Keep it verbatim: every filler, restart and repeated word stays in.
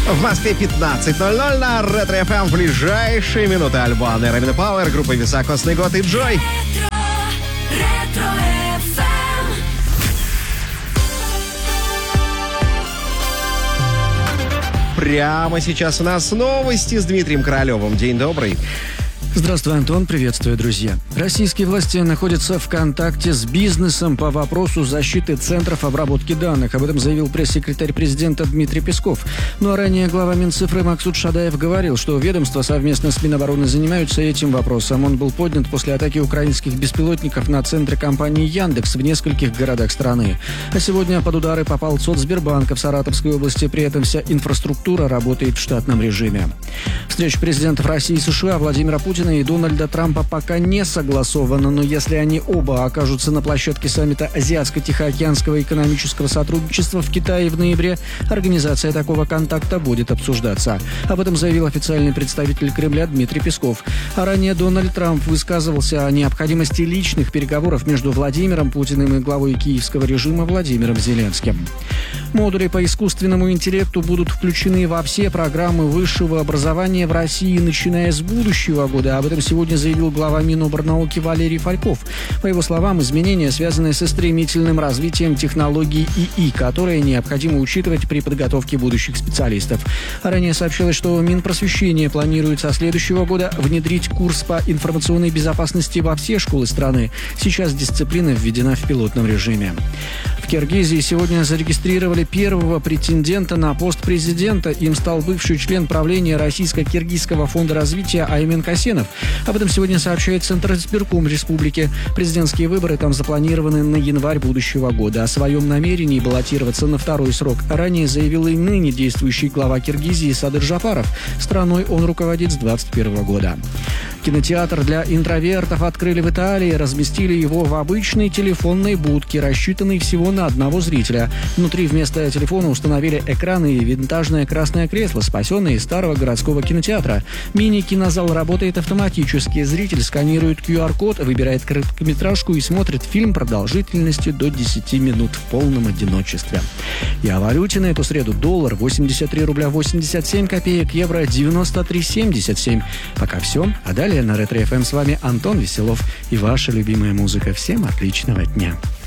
В Москве пятнадцать ноль ноль на Ретро эф эм. В ближайшие минуты альбом Рамина Пауэр, группа «Високосный год» и Джой. Прямо сейчас у нас новости с Дмитрием Королевым. День добрый. Здравствуй, Антон. Приветствую, друзья. Российские власти находятся в контакте с бизнесом по вопросу защиты центров обработки данных. Об этом заявил пресс-секретарь президента Дмитрий Песков. Ну а ранее глава Минцифры Максут Шадаев говорил, что ведомства совместно с Минобороны занимаются этим вопросом. Он был поднят после атаки украинских беспилотников на центры компании «Яндекс» в нескольких городах страны. А сегодня под удары попал Соцсбербанка в Саратовской области. При этом вся инфраструктура работает в штатном режиме. Встреча президентов России и США Владимира Путина и Дональда Трампа пока не согласована, но если они оба окажутся на площадке саммита Азиатско-Тихоокеанского экономического сотрудничества в Китае в ноябре, организация такого контакта будет обсуждаться. Об этом заявил официальный представитель Кремля Дмитрий Песков. А ранее Дональд Трамп высказывался о необходимости личных переговоров между Владимиром Путиным и главой киевского режима Владимиром Зеленским. Модули по искусственному интеллекту будут включены во все программы высшего образования в России, начиная с будущего года. Об этом сегодня заявил глава Миноборнауки Валерий Фальков. По его словам, изменения связаны со стремительным развитием технологий ИИ, которые необходимо учитывать при подготовке будущих специалистов. Ранее сообщалось, что Минпросвещение планирует со следующего года внедрить курс по информационной безопасности во все школы страны. Сейчас дисциплина введена в пилотном режиме. В Киргизии сегодня зарегистрировали первого претендента на пост президента. Им стал бывший член правления Российско-Киргизского фонда развития Аймен Касенов. Об этом сегодня сообщает Центр избирком республики. Президентские выборы там запланированы на январь будущего года. О своем намерении баллотироваться на второй срок ранее заявил и ныне действующий глава Киргизии Садыр Жапаров. Страной он руководит с двадцать первого года. Кинотеатр для интровертов открыли в Италии. Разместили его в обычной телефонной будке, рассчитанной всего на одного зрителя. Внутри вместо телефона установили экраны и винтажное красное кресло, спасенное из старого городского кинотеатра. Мини-кинозал работает автоматически. Зритель сканирует ку ар код, выбирает короткометражку и смотрит фильм продолжительностью до десяти минут в полном одиночестве. И о валюте на эту среду: доллар восемьдесят три рубля восемьдесят семь копеек, евро девяносто три семьдесят семь. Пока все. А далее на Ретро эф эм с вами Антон Веселов и ваша любимая музыка. Всем отличного дня.